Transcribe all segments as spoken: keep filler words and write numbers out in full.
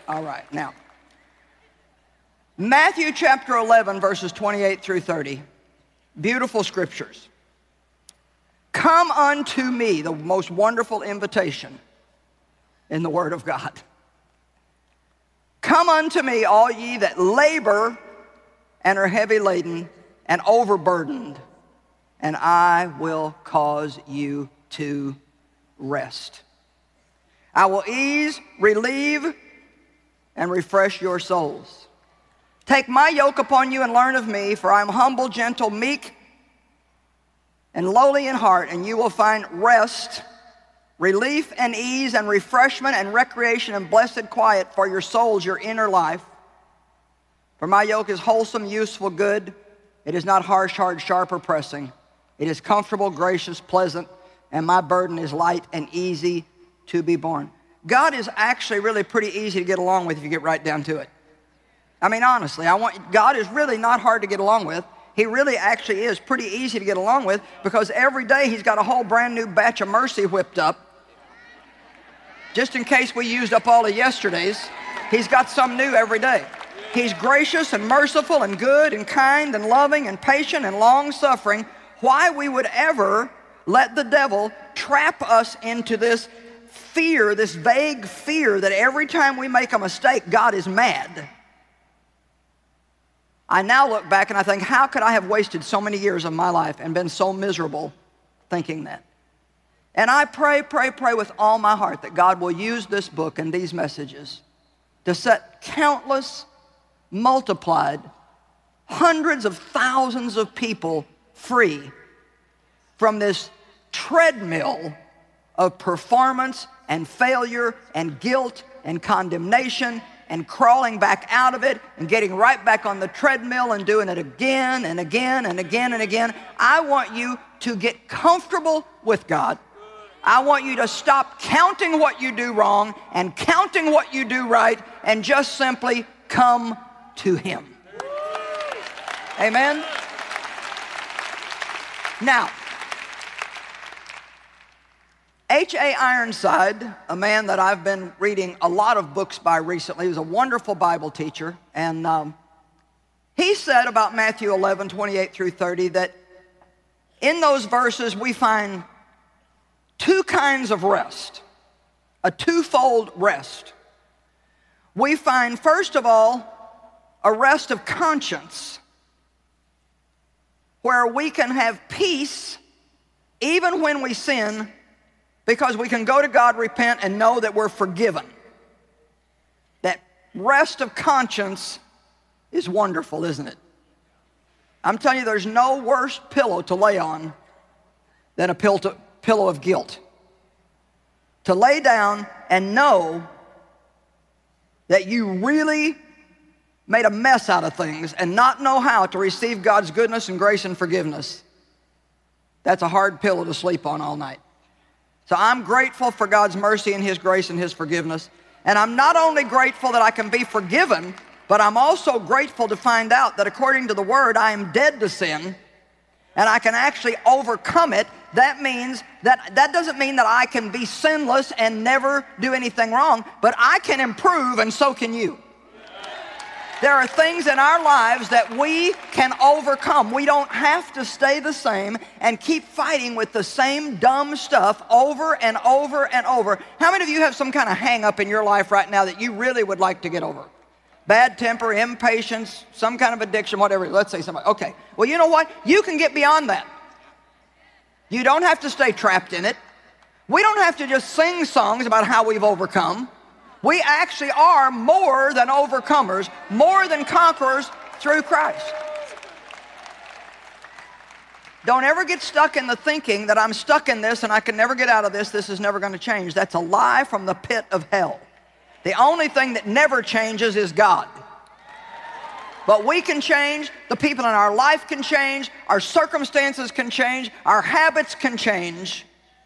All right, now, Matthew chapter eleven, verses twenty-eight through thirty, beautiful scriptures. Come unto me, the most wonderful invitation in the Word of God. Come unto me, all ye that labor and are heavy laden and overburdened, and I will cause you to rest. I will ease, relieve, and refresh your souls. Take my yoke upon you and learn of me, for I am humble, gentle, meek, and lowly in heart, and you will find rest, relief and ease and refreshment and recreation and blessed quiet for your souls, your inner life. For my yoke is wholesome, useful, good. It is not harsh, hard, sharp, or pressing. It is comfortable, gracious, pleasant, and my burden is light and easy to be borne. God is actually really pretty easy to get along with if you get right down to it. I mean, honestly, I want, God is really not hard to get along with. He really actually is pretty easy to get along with, because every day he's got a whole brand new batch of mercy whipped up. Just in case we used up all of yesterday's, he's got some new every day. He's gracious and merciful and good and kind and loving and patient and long-suffering. Why we would ever let the devil trap us into this fear, this vague fear that every time we make a mistake, God is mad. I now look back and I think, how could I have wasted so many years of my life and been so miserable thinking that? And I pray, pray, pray with all my heart that God will use this book and these messages to set countless, multiplied, hundreds of thousands of people free from this treadmill of performance and failure and guilt and condemnation and crawling back out of it and getting right back on the treadmill and doing it again and again and again and again. I want you to get comfortable with God. I want you to stop counting what you do wrong and counting what you do right and just simply come to Him. Amen? Now, H A Ironside, a man that I've been reading a lot of books by recently, he was a wonderful Bible teacher, and um, he said about Matthew eleven, twenty-eight through thirty, that in those verses we find two kinds of rest, a twofold rest. We find, first of all, a rest of conscience, where we can have peace even when we sin, because we can go to God, repent, and know that we're forgiven. That rest of conscience is wonderful, isn't it? I'm telling you, there's no worse pillow to lay on than a pill to, pillow of guilt. To lay down and know that you really made a mess out of things and not know how to receive God's goodness and grace and forgiveness. That's a hard pillow to sleep on all night. So I'm grateful for God's mercy and His grace and His forgiveness. And I'm not only grateful that I can be forgiven, but I'm also grateful to find out that according to the Word, I am dead to sin, and I can actually overcome it. That means that, that doesn't mean that I can be sinless and never do anything wrong, but I can improve, and so can you. There are things in our lives that we can overcome. We don't have to stay the same and keep fighting with the same dumb stuff over and over and over. How many of you have some kind of hang-up in your life right now that you really would like to get over? Bad temper, impatience, some kind of addiction, whatever. Let's say somebody. Okay, well, you know what? You can get beyond that. You don't have to stay trapped in it. We don't have to just sing songs about how we've overcome. We actually are more than overcomers, more than conquerors through Christ. Don't ever get stuck in the thinking that I'm stuck in this and I can never get out of this, this is never going to change. That's a lie from the pit of hell. The only thing that never changes is God. But we can change, the people in our life can change, our circumstances can change, our habits can change.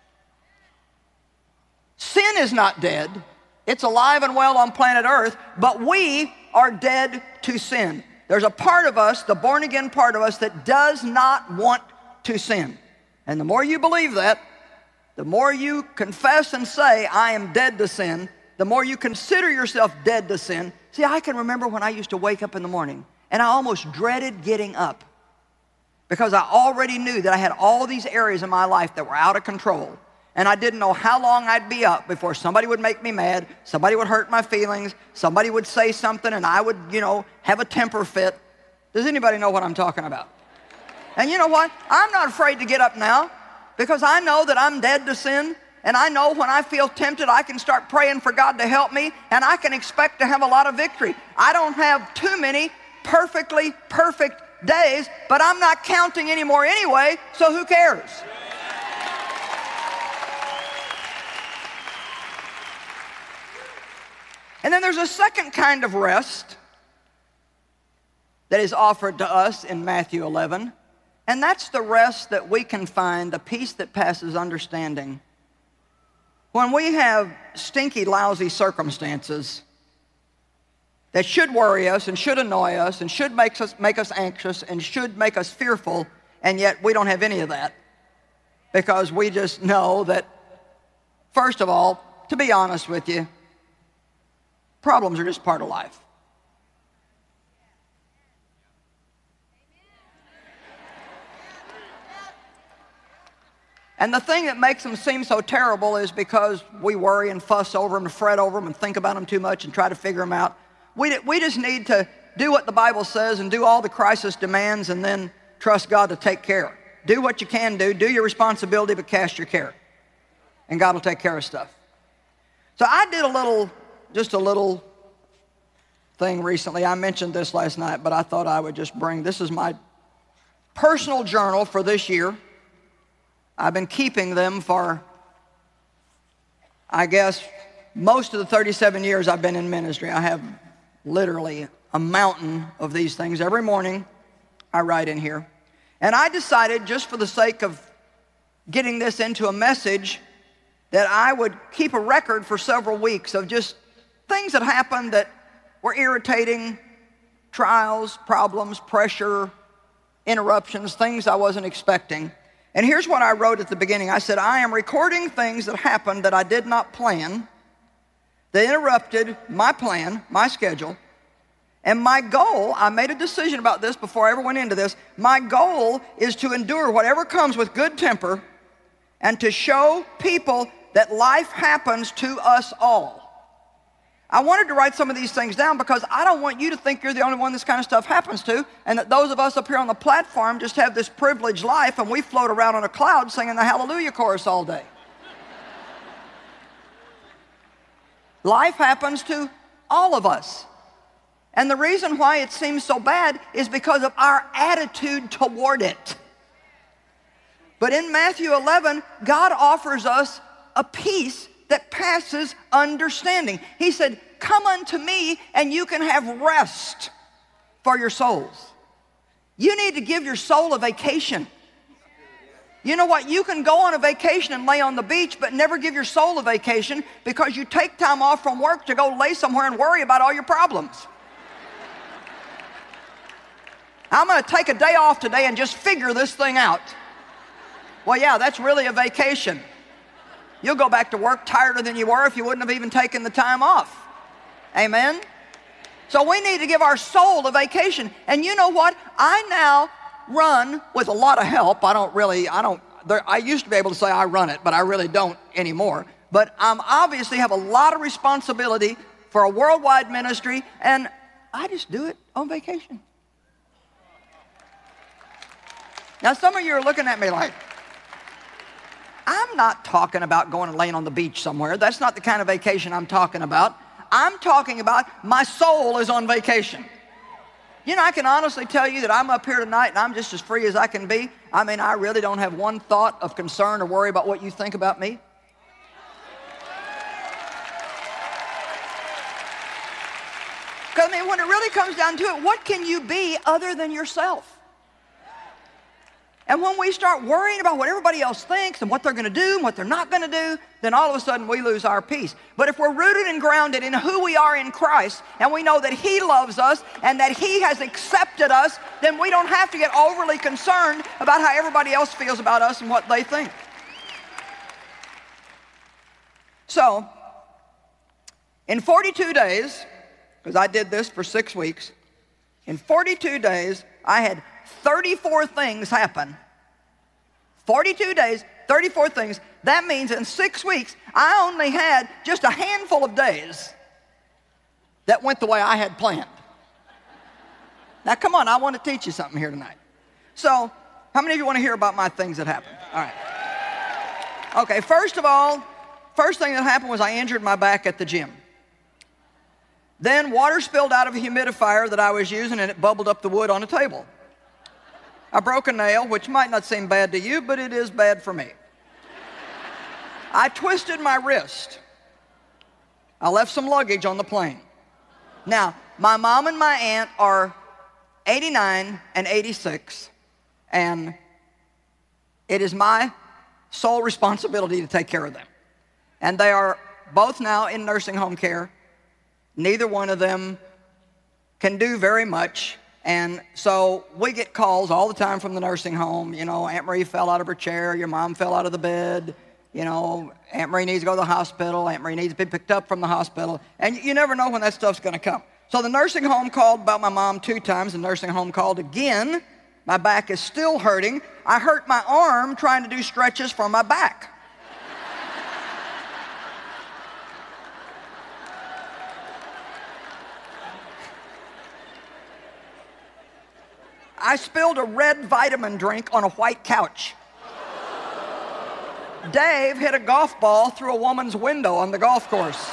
Sin is not dead. It's alive and well on planet Earth, but we are dead to sin. There's a part of us, the born-again part of us, that does not want to sin. And the more you believe that, the more you confess and say, I am dead to sin, the more you consider yourself dead to sin. See, I can remember when I used to wake up in the morning and I almost dreaded getting up because I already knew that I had all these areas in my life that were out of control. And I didn't know how long I'd be up before somebody would make me mad, somebody would hurt my feelings, somebody would say something and I would, you know, have a temper fit. Does anybody know what I'm talking about? And you know what? I'm not afraid to get up now because I know that I'm dead to sin. And I know when I feel tempted, I can start praying for God to help me, and I can expect to have a lot of victory. I don't have too many perfectly perfect days, but I'm not counting anymore anyway, so who cares? And then there's a second kind of rest that is offered to us in Matthew eleven, and that's the rest that we can find, the peace that passes understanding. When we have stinky, lousy circumstances that should worry us and should annoy us and should make us, make us anxious and should make us fearful, and yet we don't have any of that because we just know that, first of all, to be honest with you, problems are just part of life. And the thing that makes them seem so terrible is because we worry and fuss over them and fret over them and think about them too much and try to figure them out. We, we just need to do what the Bible says and do all the crisis demands and then trust God to take care. Do what you can do. Do your responsibility, but cast your care. And God will take care of stuff. So I did a little, just a little thing recently. I mentioned this last night, but I thought I would just bring, this is my personal journal for this year. I've been keeping them for, I guess, most of the thirty-seven years I've been in ministry. I have literally a mountain of these things. Every morning I write in here. And I decided, just for the sake of getting this into a message, that I would keep a record for several weeks of just things that happened that were irritating, trials, problems, pressure, interruptions, things I wasn't expecting. And here's what I wrote at the beginning. I said, I am recording things that happened that I did not plan. They interrupted my plan, my schedule. And my goal, I made a decision about this before I ever went into this. My goal is to endure whatever comes with good temper and to show people that life happens to us all. I wanted to write some of these things down because I don't want you to think you're the only one this kind of stuff happens to, and that those of us up here on the platform just have this privileged life and we float around on a cloud singing the Hallelujah chorus all day. Life happens to all of us. And the reason why it seems so bad is because of our attitude toward it. But in Matthew eleven, God offers us a peace that passes understanding. He said, come unto me and you can have rest for your souls. You need to give your soul a vacation. You know what? You can go on a vacation and lay on the beach, but never give your soul a vacation because you take time off from work to go lay somewhere and worry about all your problems. I'm going to take a day off today and just figure this thing out. Well, yeah, that's really a vacation. You'll go back to work tireder than you were if you wouldn't have even taken the time off. Amen? So we need to give our soul a vacation. And you know what? I now run with a lot of help. I don't really, I don't, there, I used to be able to say I run it, but I really don't anymore. But I um, obviously have a lot of responsibility for a worldwide ministry, and I just do it on vacation. Now, some of you are looking at me like, I'm not talking about going and laying on the beach somewhere. That's not the kind of vacation I'm talking about. I'm talking about my soul is on vacation. You know, I can honestly tell you that I'm up here tonight and I'm just as free as I can be. I mean, I really don't have one thought of concern or worry about what you think about me. Because, I mean, when it really comes down to it, what can you be other than yourself? And when we start worrying about what everybody else thinks and what they're going to do and what they're not going to do, then all of a sudden we lose our peace. But if we're rooted and grounded in who we are in Christ, and we know that He loves us and that He has accepted us, then we don't have to get overly concerned about how everybody else feels about us and what they think. So, In forty-two days, because I did this for six weeks, in forty-two days, I had thirty-four things happen. forty-two days, thirty-four things. That means in six weeks, I only had just a handful of days that went the way I had planned. Now, come on, I want to teach you something here tonight. So, how many of you want to hear about my things that happened? All right. Okay, first of all, first thing that happened was I injured my back at the gym. Then water spilled out of a humidifier that I was using, and it bubbled up the wood on a table. I broke a nail, which might not seem bad to you, but it is bad for me. I twisted my wrist. I left some luggage on the plane. Now, my mom and my aunt are eighty-nine and eighty-six, and it is my sole responsibility to take care of them. And they are both now in nursing home care. Neither one of them can do very much. And so we get calls all the time from the nursing home. You know, Aunt Marie fell out of her chair. Your mom fell out of the bed. You know, Aunt Marie needs to go to the hospital. Aunt Marie needs to be picked up from the hospital. And you never know when that stuff's going to come. So the nursing home called about my mom two times. The nursing home called again. My back is still hurting. I hurt my arm trying to do stretches for my back. I spilled a red vitamin drink on a white couch. Dave hit a golf ball through a woman's window on the golf course.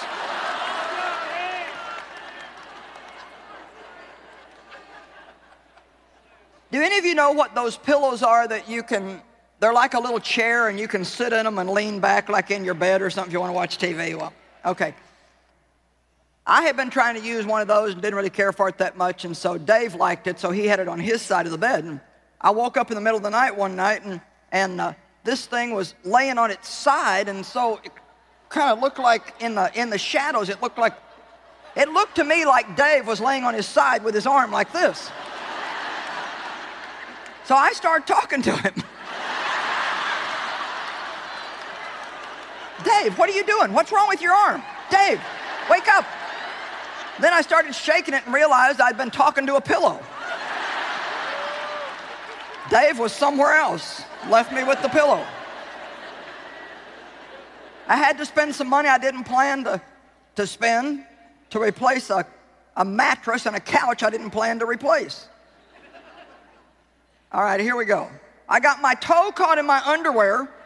Do any of you know what those pillows are that you can, they're like a little chair and you can sit in them and lean back like in your bed or something if you want to watch T V? Well, okay. I had been trying to use one of those and didn't really care for it that much, and so Dave liked it, so he had it on his side of the bed. And I woke up in the middle of the night one night, and, and uh, this thing was laying on its side, and so it kind of looked like in the, in the shadows, it looked like, it looked to me like Dave was laying on his side with his arm like this. So I started talking to him. Dave, what are you doing? What's wrong with your arm? Dave, wake up. Then I started shaking it and realized I'd been talking to a pillow. Dave was somewhere else, left me with the pillow. I had to spend some money I didn't plan to, to spend to replace a, a mattress and a couch I didn't plan to replace. All right, here we go. I got my toe caught in my underwear